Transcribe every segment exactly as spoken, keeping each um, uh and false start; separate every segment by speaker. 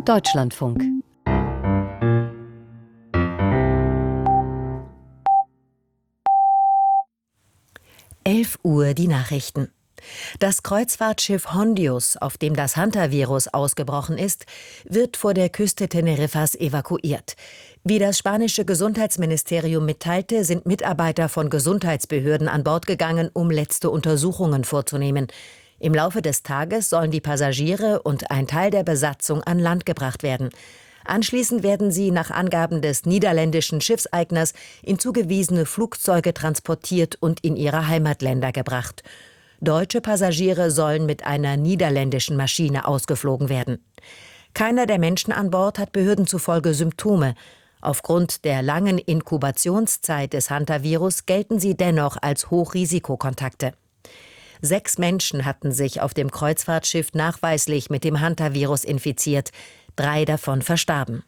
Speaker 1: Deutschlandfunk.
Speaker 2: elf Uhr die Nachrichten. Das Kreuzfahrtschiff Hondius, auf dem das Hantavirus ausgebrochen ist, wird vor der Küste Teneriffas evakuiert. Wie das spanische Gesundheitsministerium mitteilte, sind Mitarbeiter von Gesundheitsbehörden an Bord gegangen, um letzte Untersuchungen vorzunehmen. Im Laufe des Tages sollen die Passagiere und ein Teil der Besatzung an Land gebracht werden. Anschließend werden sie nach Angaben des niederländischen Schiffseigners in zugewiesene Flugzeuge transportiert und in ihre Heimatländer gebracht. Deutsche Passagiere sollen mit einer niederländischen Maschine ausgeflogen werden. Keiner der Menschen an Bord hat Behörden zufolge Symptome. Aufgrund der langen Inkubationszeit des Hantavirus gelten sie dennoch als Hochrisikokontakte. Sechs Menschen hatten sich auf dem Kreuzfahrtschiff nachweislich mit dem Hantavirus infiziert. Drei davon verstarben.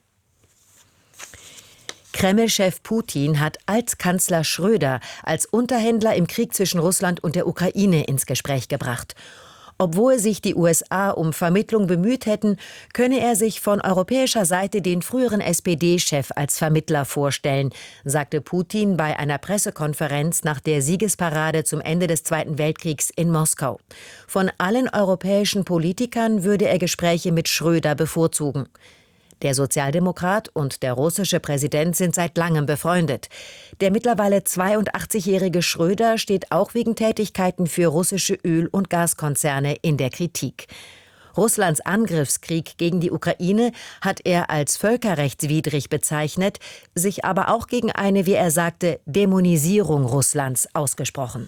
Speaker 2: Kreml-Chef Putin hat Altkanzler Schröder als Unterhändler im Krieg zwischen Russland und der Ukraine ins Gespräch gebracht. Obwohl sich die U S A um Vermittlung bemüht hätten, könne er sich von europäischer Seite den früheren S P D-Chef als Vermittler vorstellen, sagte Putin bei einer Pressekonferenz nach der Siegesparade zum Ende des Zweiten Weltkriegs in Moskau. Von allen europäischen Politikern würde er Gespräche mit Schröder bevorzugen. Der Sozialdemokrat und der russische Präsident sind seit langem befreundet. Der mittlerweile zweiundachtzigjährige Schröder steht auch wegen Tätigkeiten für russische Öl- und Gaskonzerne in der Kritik. Russlands Angriffskrieg gegen die Ukraine hat er als völkerrechtswidrig bezeichnet, sich aber auch gegen eine, wie er sagte, Dämonisierung Russlands ausgesprochen.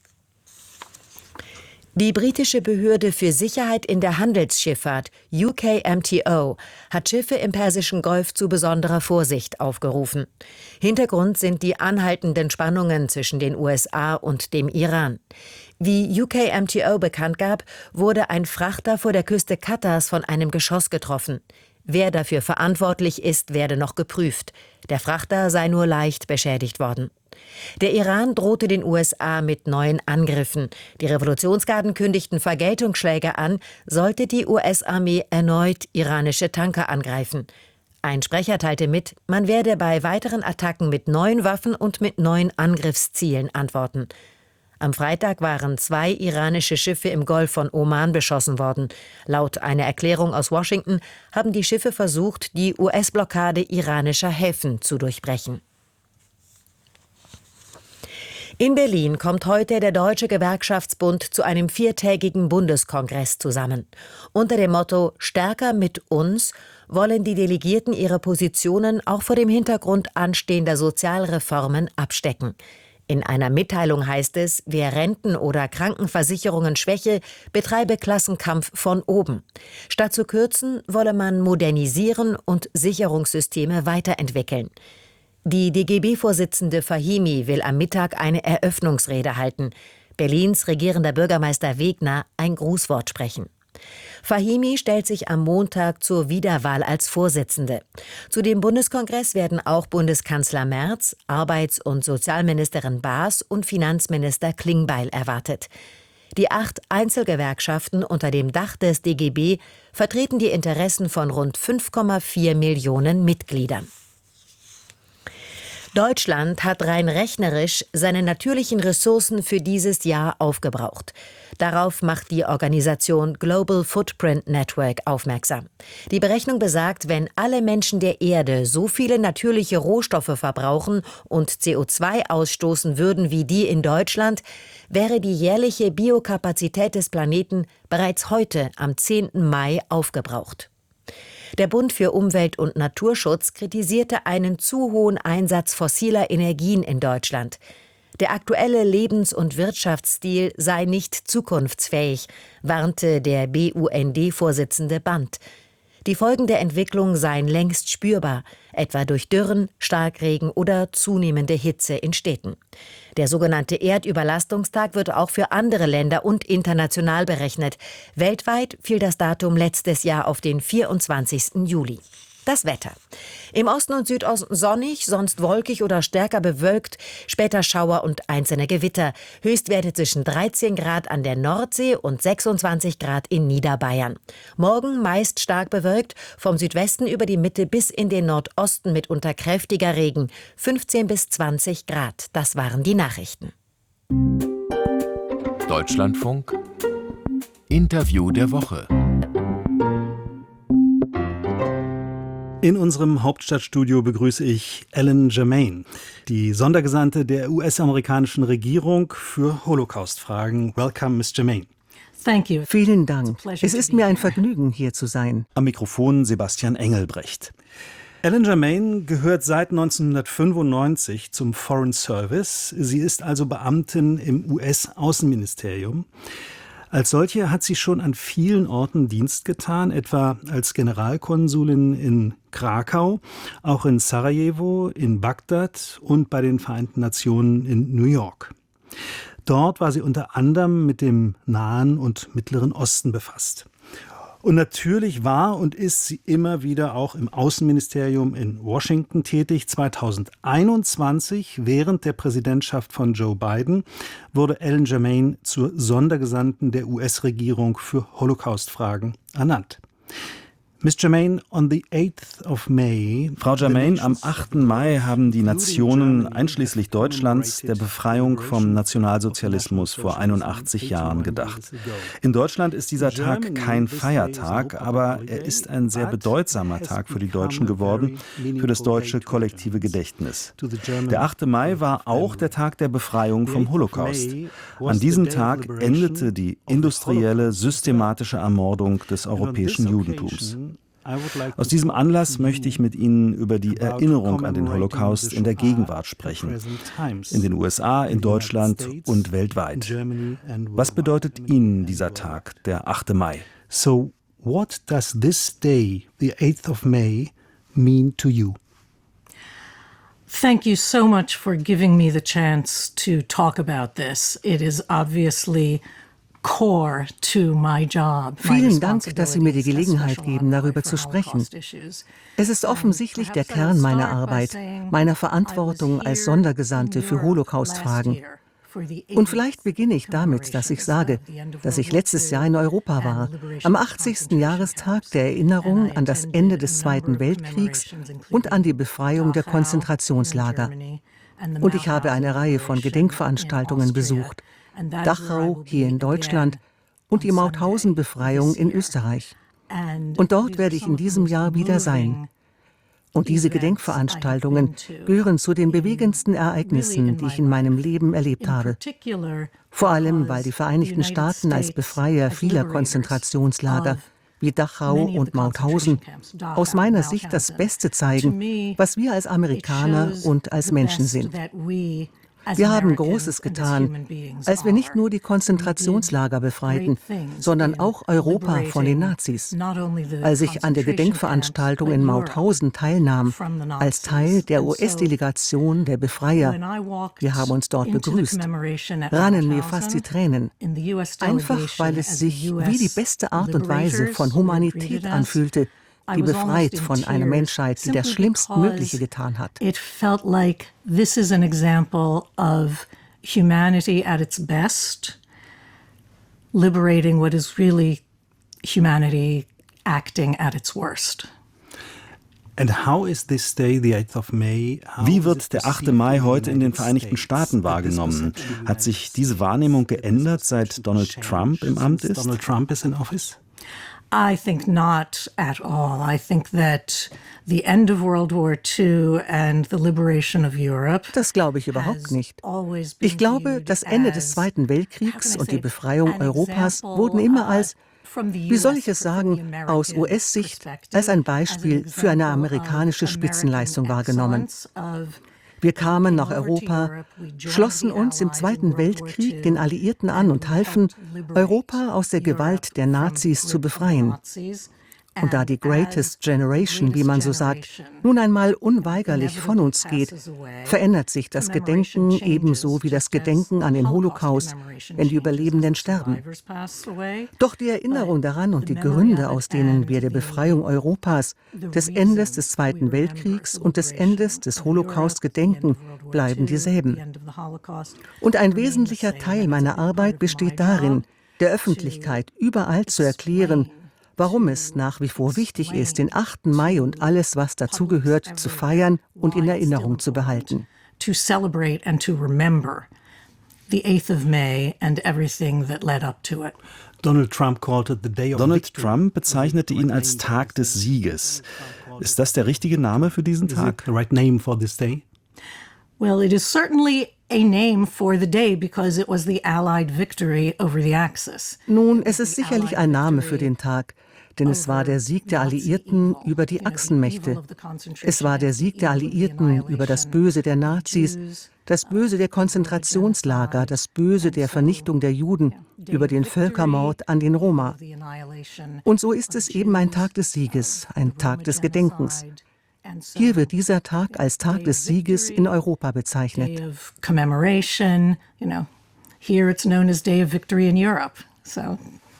Speaker 2: Die britische Behörde für Sicherheit in der Handelsschifffahrt, U K M T O, hat Schiffe im Persischen Golf zu besonderer Vorsicht aufgerufen. Hintergrund sind die anhaltenden Spannungen zwischen den U S A und dem Iran. Wie U K M T O bekannt gab, wurde ein Frachter vor der Küste Katars von einem Geschoss getroffen. Wer dafür verantwortlich ist, werde noch geprüft. Der Frachter sei nur leicht beschädigt worden. Der Iran drohte den U S A mit neuen Angriffen. Die Revolutionsgarden kündigten Vergeltungsschläge an, sollte die U S-Armee erneut iranische Tanker angreifen. Ein Sprecher teilte mit, man werde bei weiteren Attacken mit neuen Waffen und mit neuen Angriffszielen antworten. Am Freitag waren zwei iranische Schiffe im Golf von Oman beschossen worden. Laut einer Erklärung aus Washington haben die Schiffe versucht, die U S-Blockade iranischer Häfen zu durchbrechen. In Berlin kommt heute der Deutsche Gewerkschaftsbund zu einem viertägigen Bundeskongress zusammen. Unter dem Motto »Stärker mit uns« wollen die Delegierten ihre Positionen auch vor dem Hintergrund anstehender Sozialreformen abstecken. In einer Mitteilung heißt es, wer Renten- oder Krankenversicherungen schwäche, betreibe Klassenkampf von oben. Statt zu kürzen, wolle man modernisieren und Sicherungssysteme weiterentwickeln. Die D G B-Vorsitzende Fahimi will am Mittag eine Eröffnungsrede halten. Berlins regierender Bürgermeister Wegner ein Grußwort sprechen. Fahimi stellt sich am Montag zur Wiederwahl als Vorsitzende. Zu dem Bundeskongress werden auch Bundeskanzler Merz, Arbeits- und Sozialministerin Baas und Finanzminister Klingbeil erwartet. Die acht Einzelgewerkschaften unter dem Dach des D G B vertreten die Interessen von rund fünf Komma vier Millionen Mitgliedern. Deutschland hat rein rechnerisch seine natürlichen Ressourcen für dieses Jahr aufgebraucht. Darauf macht die Organisation Global Footprint Network aufmerksam. Die Berechnung besagt, wenn alle Menschen der Erde so viele natürliche Rohstoffe verbrauchen und C O zwei ausstoßen würden wie die in Deutschland, wäre die jährliche Biokapazität des Planeten bereits heute am zehnten Mai aufgebraucht. Der Bund für Umwelt und Naturschutz kritisierte einen zu hohen Einsatz fossiler Energien in Deutschland. Der aktuelle Lebens- und Wirtschaftsstil sei nicht zukunftsfähig, warnte der B U N D-Vorsitzende Band. Die Folgen der Entwicklung seien längst spürbar, etwa durch Dürren, Starkregen oder zunehmende Hitze in Städten. Der sogenannte Erdüberlastungstag wird auch für andere Länder und international berechnet. Weltweit fiel das Datum letztes Jahr auf den vierundzwanzigsten Juli. Das Wetter. Im Osten und Südosten sonnig, sonst wolkig oder stärker bewölkt, später Schauer und einzelne Gewitter. Höchstwerte zwischen dreizehn Grad an der Nordsee und sechsundzwanzig Grad in Niederbayern. Morgen meist stark bewölkt, vom Südwesten über die Mitte bis in den Nordosten mitunter kräftiger Regen. fünfzehn bis zwanzig Grad. Das waren die Nachrichten.
Speaker 1: Deutschlandfunk Interview der Woche.
Speaker 3: In unserem Hauptstadtstudio begrüße ich Ellen Germain, die Sondergesandte der U S-amerikanischen Regierung für Holocaust-Fragen. Welcome, Miss Germain.
Speaker 4: Thank you.
Speaker 5: Vielen Dank. Es ist mir ein Vergnügen, hier zu sein.
Speaker 3: Am Mikrofon Sebastian Engelbrecht. Ellen Germain gehört seit neunzehnhundertfünfundneunzig zum Foreign Service. Sie ist also Beamtin im U S-Außenministerium. Als solche hat sie schon an vielen Orten Dienst getan, etwa als Generalkonsulin in Krakau, auch in Sarajevo, in Bagdad und bei den Vereinten Nationen in New York. Dort war sie unter anderem mit dem Nahen und Mittleren Osten befasst. Und natürlich war und ist sie immer wieder auch im Außenministerium in Washington tätig. zweitausendeinundzwanzig, während der Präsidentschaft von Joe Biden, wurde Ellen Germain zur Sondergesandten der U S-Regierung für Holocaust-Fragen ernannt. Miss Germain, on the eighth of May,
Speaker 6: Frau Germain, am achten Mai haben die Nationen, einschließlich Deutschlands, der Befreiung vom Nationalsozialismus vor einundachtzig Jahren gedacht. In Deutschland ist dieser Tag kein Feiertag, aber er ist ein sehr bedeutsamer Tag für die Deutschen geworden, für das deutsche kollektive Gedächtnis. Der achte Mai war auch der Tag der Befreiung vom Holocaust. An diesem Tag endete die industrielle, systematische Ermordung des europäischen Judentums. Aus diesem Anlass möchte ich mit Ihnen über die Erinnerung an den Holocaust in der Gegenwart sprechen. In den U S A, in Deutschland und weltweit. Was bedeutet Ihnen dieser Tag, der achte Mai?
Speaker 3: So, what does this day, the eighth of May, mean to you?
Speaker 4: Thank you so much for giving me the chance to talk about this. It is obviously core to my job.
Speaker 5: Vielen Dank, dass Sie mir die Gelegenheit geben, darüber zu sprechen. Es ist offensichtlich der Kern meiner Arbeit, meiner Verantwortung als Sondergesandte für Holocaust-Fragen. Und vielleicht beginne ich damit, dass ich sage, dass ich letztes Jahr in Europa war, am achtzigsten Jahrestag der Erinnerung an das Ende des Zweiten Weltkriegs und an die Befreiung der Konzentrationslager. Und ich habe eine Reihe von Gedenkveranstaltungen besucht. Dachau hier in Deutschland und die Mauthausen-Befreiung in Österreich. Und dort werde ich in diesem Jahr wieder sein. Und diese Gedenkveranstaltungen gehören zu den bewegendsten Ereignissen, die ich in meinem Leben erlebt habe. Vor allem, weil die Vereinigten Staaten als Befreier vieler Konzentrationslager wie Dachau und Mauthausen aus meiner Sicht das Beste zeigen, was wir als Amerikaner und als Menschen sind. Wir haben Großes getan, als wir nicht nur die Konzentrationslager befreiten, sondern auch Europa von den Nazis. Als ich an der Gedenkveranstaltung in Mauthausen teilnahm, als Teil der U S-Delegation der Befreier, wir haben uns dort begrüßt, rannen mir fast die Tränen. Einfach, weil es sich wie die beste Art und Weise von Humanität anfühlte, die befreit von einer Menschheit, die das Schlimmstmögliche getan hat.
Speaker 4: It felt like this is an example of humanity at its best, liberating what is really humanity acting at its worst.
Speaker 3: And how is this day, the eighth of May,
Speaker 6: Wie wird der achte Mai heute in den Vereinigten Staaten wahrgenommen? Hat sich diese Wahrnehmung geändert, seit Donald Trump im Amt ist?
Speaker 3: Donald Trump is in office?
Speaker 4: I think not at all. I think that the end of World War Two and the liberation of Europe.
Speaker 5: Das glaube ich überhaupt nicht. Ich glaube, das Ende des Zweiten Weltkriegs und die Befreiung Europas wurden immer als, wie soll ich es sagen, aus U S-Sicht als ein Beispiel für eine amerikanische Spitzenleistung wahrgenommen. Wir kamen nach Europa, schlossen uns im Zweiten Weltkrieg den Alliierten an und halfen, Europa aus der Gewalt der Nazis zu befreien. Und da die Greatest Generation, wie man so sagt, nun einmal unweigerlich von uns geht, verändert sich das Gedenken ebenso wie das Gedenken an den Holocaust, wenn die Überlebenden sterben. Doch die Erinnerung daran und die Gründe, aus denen wir der Befreiung Europas, des Endes des Zweiten Weltkriegs und des Endes des Holocaust gedenken, bleiben dieselben. Und ein wesentlicher Teil meiner Arbeit besteht darin, der Öffentlichkeit überall zu erklären, warum es nach wie vor wichtig ist, den achten Mai und alles, was dazugehört, zu feiern und in Erinnerung zu behalten.
Speaker 4: To celebrate and to remember the eighth of May and everything that led up to it.
Speaker 3: Donald Trump called it the day of
Speaker 6: Donald
Speaker 3: victory.
Speaker 6: Trump bezeichnete ihn als Tag des Sieges. Ist das der richtige Name für diesen
Speaker 3: Is
Speaker 6: Tag?
Speaker 3: it the right name for this day?
Speaker 4: Well, it is certainly a name for the day because it was the Allied victory over the Axis.
Speaker 5: Nun, es ist sicherlich ein Name für den Tag, denn es war der Sieg der Alliierten über die Achsenmächte. Es war der Sieg der Alliierten über das Böse der Nazis, das Böse der Konzentrationslager, das Böse der Vernichtung der Juden, über den Völkermord an den Roma. Und so ist es eben ein Tag des Sieges, ein Tag des Gedenkens. Hier wird dieser Tag als Tag des Sieges in Europa bezeichnet.
Speaker 4: Day of commemoration, you know, here it's known as Day of Victory in Europe. So.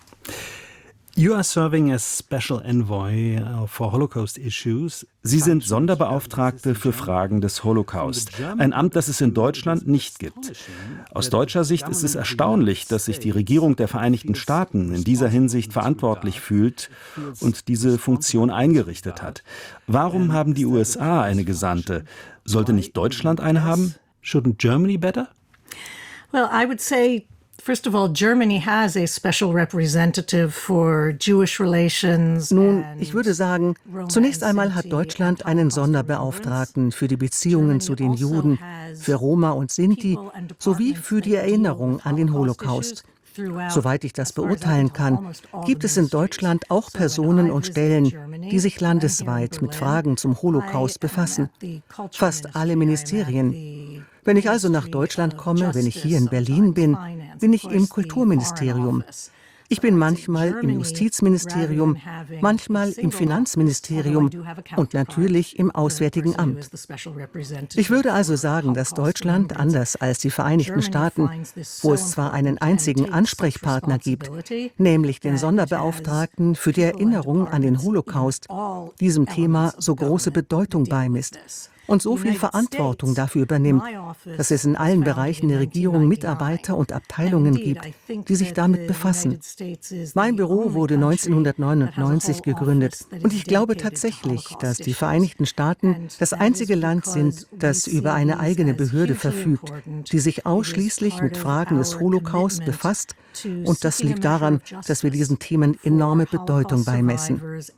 Speaker 3: You are serving as Special Envoy uh, for Holocaust issues.
Speaker 6: Sie sind Sonderbeauftragte für Fragen des Holocaust, ein Amt, das es in Deutschland nicht gibt. Aus deutscher Sicht ist es erstaunlich, dass sich die Regierung der Vereinigten Staaten in dieser Hinsicht verantwortlich fühlt und diese Funktion eingerichtet hat. Warum haben die U S A eine Gesandte? Sollte nicht Deutschland eine haben?
Speaker 3: Shouldn't Germany better?
Speaker 4: Well, I would say, first of all, Germany has a special representative for Jewish relations.
Speaker 5: Nun, ich würde sagen, zunächst einmal hat Deutschland einen Sonderbeauftragten für die Beziehungen zu den Juden, für Roma und Sinti sowie für die Erinnerung an den Holocaust. Soweit ich das beurteilen kann, gibt es in Deutschland auch Personen und Stellen, die sich landesweit mit Fragen zum Holocaust befassen. Fast alle Ministerien. Wenn ich also nach Deutschland komme, wenn ich hier in Berlin bin, bin ich im Kulturministerium. Ich bin manchmal im Justizministerium, manchmal im Finanzministerium und natürlich im Auswärtigen Amt. Ich würde also sagen, dass Deutschland, anders als die Vereinigten Staaten, wo es zwar einen einzigen Ansprechpartner gibt, nämlich den Sonderbeauftragten für die Erinnerung an den Holocaust, diesem Thema so große Bedeutung beimisst und so viel Verantwortung dafür übernimmt, dass es in allen Bereichen der Regierung Mitarbeiter und Abteilungen gibt, die sich damit befassen. Mein Büro wurde neunzehnhundertneunundneunzig gegründet und ich glaube tatsächlich, dass die Vereinigten Staaten das einzige Land sind, das über eine eigene Behörde verfügt, die sich ausschließlich mit Fragen des Holocaust befasst, und das liegt daran, dass wir diesen Themen enorme Bedeutung beimessen.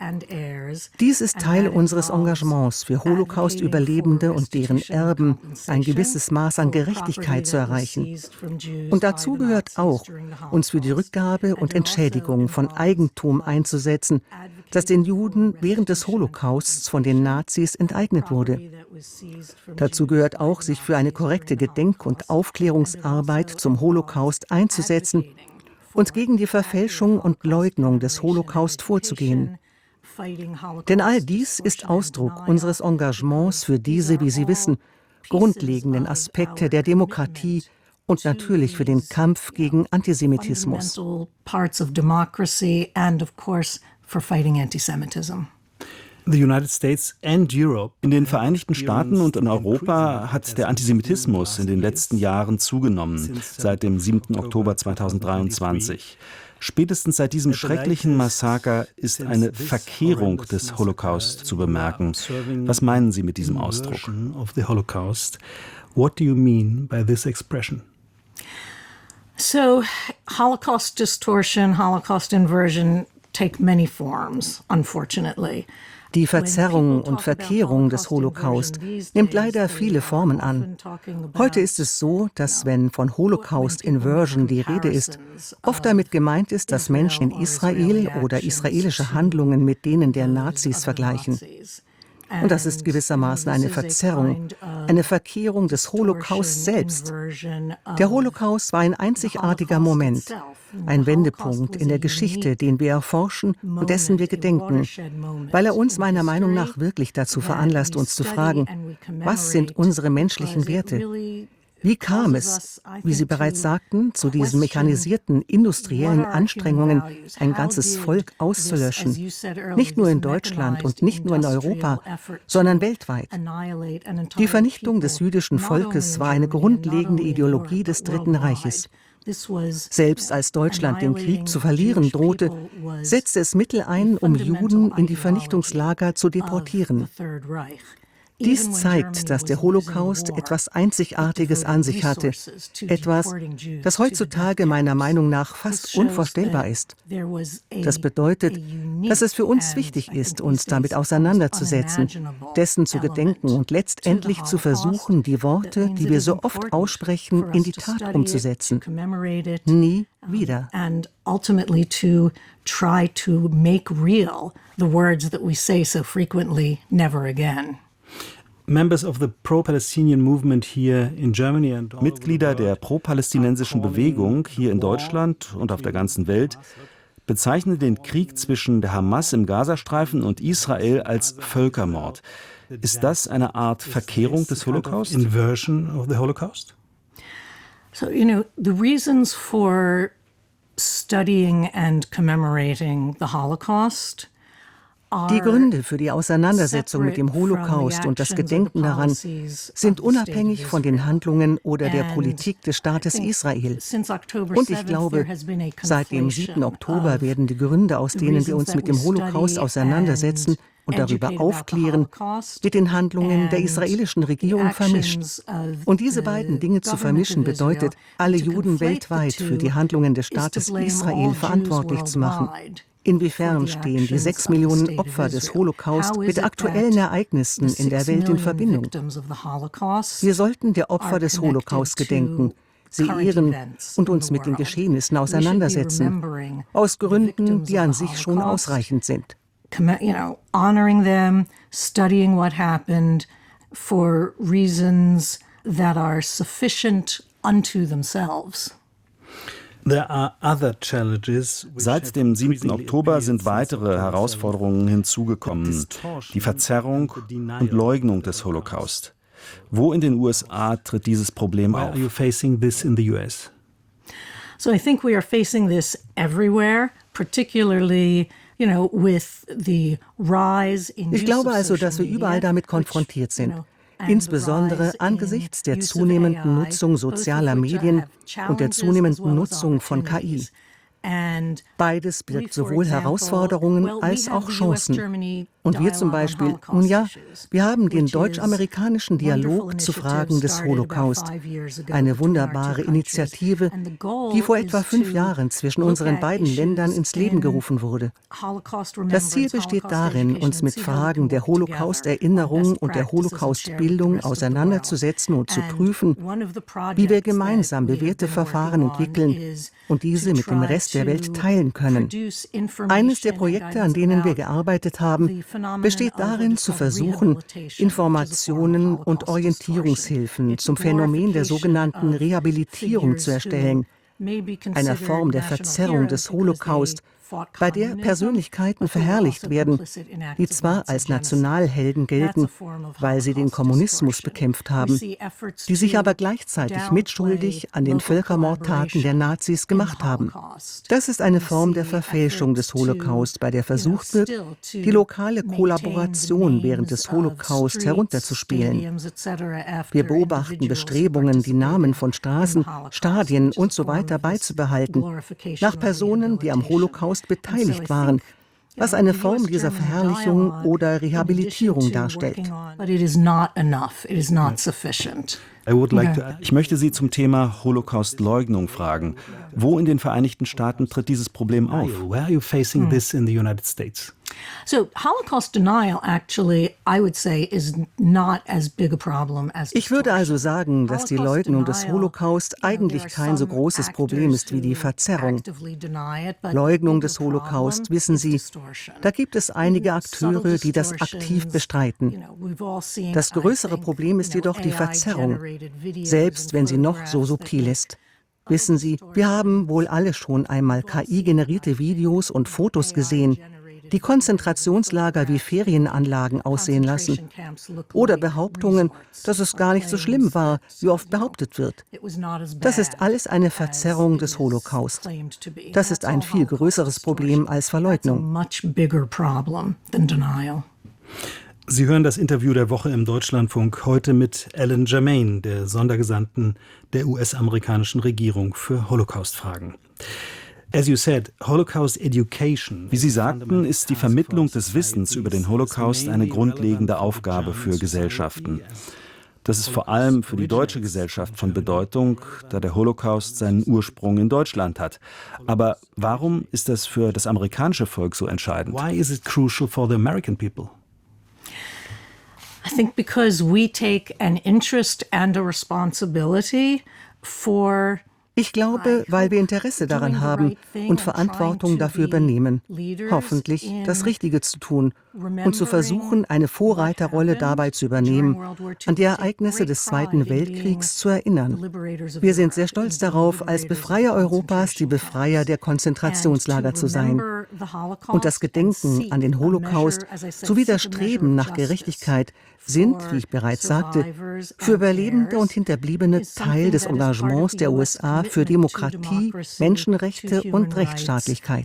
Speaker 5: Dies ist Teil unseres Engagements für Holocaust-Überlebende und deren Erben, ein gewisses Maß an Gerechtigkeit zu erreichen. Und dazu gehört auch, uns für die Rückgabe und Entschädigung von Eigentum einzusetzen, das den Juden während des Holocausts von den Nazis enteignet wurde. Dazu gehört auch, sich für eine korrekte Gedenk- und Aufklärungsarbeit zum Holocaust einzusetzen und gegen die Verfälschung und Leugnung des Holocaust vorzugehen. Denn all dies ist Ausdruck unseres Engagements für diese, wie Sie wissen, grundlegenden Aspekte der Demokratie und natürlich für den Kampf gegen Antisemitismus.
Speaker 3: The United States and Europe.
Speaker 6: In den Vereinigten Staaten und in Europa hat der Antisemitismus in den letzten Jahren zugenommen, seit dem siebten Oktober zweitausenddreiundzwanzig. Spätestens seit diesem schrecklichen Massaker ist eine Verkehrung des Holocaust zu bemerken. Was meinen Sie mit diesem Ausdruck?
Speaker 3: Of the Holocaust. What do you mean by this expression?
Speaker 4: So, Holocaust distortion, Holocaust inversion take many forms, unfortunately.
Speaker 5: Die Verzerrung und Verkehrung des Holocaust nimmt leider viele Formen an. Heute ist es so, dass wenn von Holocaust-Inversion die Rede ist, oft damit gemeint ist, dass Menschen in Israel oder israelische Handlungen mit denen der Nazis vergleichen. Und das ist gewissermaßen eine Verzerrung, eine Verkehrung des Holocaust selbst. Der Holocaust war ein einzigartiger Moment, ein Wendepunkt in der Geschichte, den wir erforschen und dessen wir gedenken, weil er uns meiner Meinung nach wirklich dazu veranlasst, uns zu fragen, was sind unsere menschlichen Werte? Wie kam es, wie Sie bereits sagten, zu diesen mechanisierten industriellen Anstrengungen, ein ganzes Volk auszulöschen? Nicht nur in Deutschland und nicht nur in Europa, sondern weltweit. Die Vernichtung des jüdischen Volkes war eine grundlegende Ideologie des Dritten Reiches. Selbst als Deutschland den Krieg zu verlieren drohte, setzte es Mittel ein, um Juden in die Vernichtungslager zu deportieren. Dies zeigt, dass der Holocaust etwas Einzigartiges an sich hatte, etwas, das heutzutage meiner Meinung nach fast unvorstellbar ist. Das bedeutet, dass es für uns wichtig ist, uns damit auseinanderzusetzen, dessen zu gedenken und letztendlich zu versuchen, die Worte, die wir so oft aussprechen, in die Tat umzusetzen. Nie wieder.
Speaker 4: And ultimately to try to make real the words that we say so frequently, never again.
Speaker 6: Mitglieder der pro-palästinensischen Bewegung hier in Deutschland und auf der ganzen Welt bezeichnen den Krieg zwischen der Hamas im Gazastreifen und Israel als Völkermord. Ist das eine Art Verkehrung des Holocaust?
Speaker 4: So, you know, the reasons for studying and commemorating the Holocaust.
Speaker 5: Die Gründe für die Auseinandersetzung mit dem Holocaust und das Gedenken daran sind unabhängig von den Handlungen oder der Politik des Staates Israel. Und ich glaube, seit dem siebten Oktober werden die Gründe, aus denen wir uns mit dem Holocaust auseinandersetzen und darüber aufklären, mit den Handlungen der israelischen Regierung vermischt. Und diese beiden Dinge zu vermischen bedeutet, alle Juden weltweit für die Handlungen des Staates Israel verantwortlich zu machen. Inwiefern stehen die sechs Millionen Opfer des Holocaust mit aktuellen Ereignissen in der Welt in Verbindung? Wir sollten der Opfer des Holocaust gedenken, sie ehren und uns mit den Geschehnissen auseinandersetzen, aus Gründen, die an sich schon ausreichend sind.
Speaker 4: You know, honoring them, studying what happened for reasons that are sufficient unto themselves.
Speaker 6: Seit dem siebten Oktober sind weitere Herausforderungen hinzugekommen. Die Verzerrung und Leugnung des Holocaust. Wo in den U S A tritt dieses Problem auf?
Speaker 4: So I think we are facing this everywhere, particularly you know, with the rise in
Speaker 5: Ich glaube also, dass wir überall damit konfrontiert sind. Insbesondere angesichts der zunehmenden Nutzung sozialer Medien und der zunehmenden Nutzung von K I. Beides birgt sowohl Herausforderungen als auch Chancen. Und wir zum Beispiel, nun ja, wir haben den deutsch-amerikanischen Dialog zu Fragen des Holocaust, eine wunderbare Initiative, die vor etwa fünf Jahren zwischen unseren beiden Ländern ins Leben gerufen wurde. Das Ziel besteht darin, uns mit Fragen der Holocaust-Erinnerung und der Holocaust-Bildung auseinanderzusetzen und zu prüfen, wie wir gemeinsam bewährte Verfahren entwickeln und diese mit dem Rest der Welt teilen können. Eines der Projekte, an denen wir gearbeitet haben, besteht darin, zu versuchen, Informationen und Orientierungshilfen zum Phänomen der sogenannten Rehabilitierung zu erstellen, einer Form der Verzerrung des Holocaust, bei der Persönlichkeiten verherrlicht werden, die zwar als Nationalhelden gelten, weil sie den Kommunismus bekämpft haben, die sich aber gleichzeitig mitschuldig an den Völkermordtaten der Nazis gemacht haben. Das ist eine Form der Verfälschung des Holocaust, bei der versucht wird, die lokale Kollaboration während des Holocaust herunterzuspielen. Wir beobachten Bestrebungen, die Namen von Straßen, Stadien und so weiter beizubehalten, nach Personen, die am Holocaust beteiligt waren, was eine Form dieser Verherrlichung oder Rehabilitierung darstellt.
Speaker 6: Ich möchte Sie zum Thema Holocaust-Leugnung fragen. Wo in den Vereinigten Staaten tritt dieses Problem auf?
Speaker 3: Where are you facing this in the United States?
Speaker 4: So Holocaust denial actually, I would say, is not as big a problem as
Speaker 5: Ich würde also sagen, dass die Leugnung des Holocaust eigentlich kein so großes Problem ist wie die Verzerrung. Leugnung des Holocaust, wissen Sie, da gibt es einige Akteure, die das aktiv bestreiten. Das größere Problem ist jedoch die Verzerrung, selbst wenn sie noch so subtil ist. Wissen Sie, wir haben wohl alle schon einmal K I-generierte Videos und Fotos gesehen, die Konzentrationslager wie Ferienanlagen aussehen lassen. Oder Behauptungen, dass es gar nicht so schlimm war, wie oft behauptet wird. Das ist alles eine Verzerrung des Holocaust. Das ist ein viel größeres Problem als Verleugnung.
Speaker 3: Sie hören das Interview der Woche im Deutschlandfunk heute mit Ellen Germain, der Sondergesandten der U S-amerikanischen Regierung für Holocaust-Fragen. As you said, Holocaust education.
Speaker 6: Wie Sie sagten, ist die Vermittlung des Wissens über den Holocaust eine grundlegende Aufgabe für Gesellschaften. Das ist vor allem für die deutsche Gesellschaft von Bedeutung, da der Holocaust seinen Ursprung in Deutschland hat. Aber warum ist das für das amerikanische Volk so entscheidend?
Speaker 3: Why is it crucial for the American people?
Speaker 4: I think because we take an interest and a responsibility for
Speaker 5: Ich glaube, weil wir Interesse daran haben und Verantwortung dafür übernehmen, hoffentlich das Richtige zu tun und zu versuchen, eine Vorreiterrolle dabei zu übernehmen, an die Ereignisse des Zweiten Weltkriegs zu erinnern. Wir sind sehr stolz darauf, als Befreier Europas die Befreier der Konzentrationslager zu sein. Und das Gedenken an den Holocaust sowie das Streben nach Gerechtigkeit sind, wie ich bereits sagte, für Überlebende und Hinterbliebene Teil des Engagements der U S A für Demokratie, Menschenrechte und Rechtsstaatlichkeit.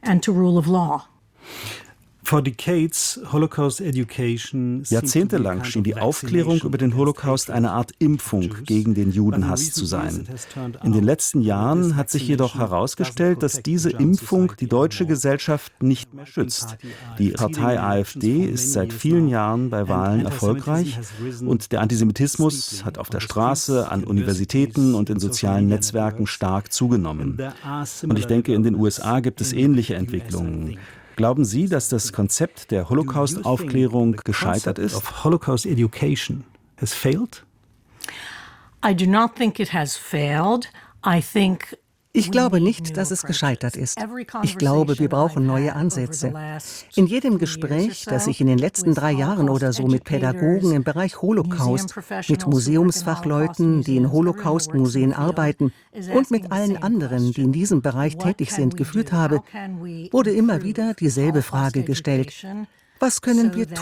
Speaker 3: For decades, Holocaust education
Speaker 6: Jahrzehntelang schien die Aufklärung über den Holocaust eine Art Impfung gegen den Judenhass zu sein. In den letzten Jahren hat sich jedoch herausgestellt, dass diese Impfung die deutsche Gesellschaft nicht mehr schützt. Die Partei AfD ist seit vielen Jahren bei Wahlen erfolgreich und der Antisemitismus hat auf der Straße, an Universitäten und in sozialen Netzwerken stark zugenommen. Und ich denke, in den U S A gibt es ähnliche Entwicklungen. Glauben Sie, dass das Konzept der Holocaust-Aufklärung gescheitert ist?
Speaker 3: Holocaust education has failed?
Speaker 4: I do not think it has failed. I think
Speaker 5: Ich glaube nicht, dass es gescheitert ist. Ich glaube, wir brauchen neue Ansätze. In jedem Gespräch, das ich in den letzten drei Jahren oder so mit Pädagogen im Bereich Holocaust, mit Museumsfachleuten, die in Holocaust-Museen arbeiten und mit allen anderen, die in diesem Bereich tätig sind, geführt habe, wurde immer wieder dieselbe Frage gestellt: Was können wir tun?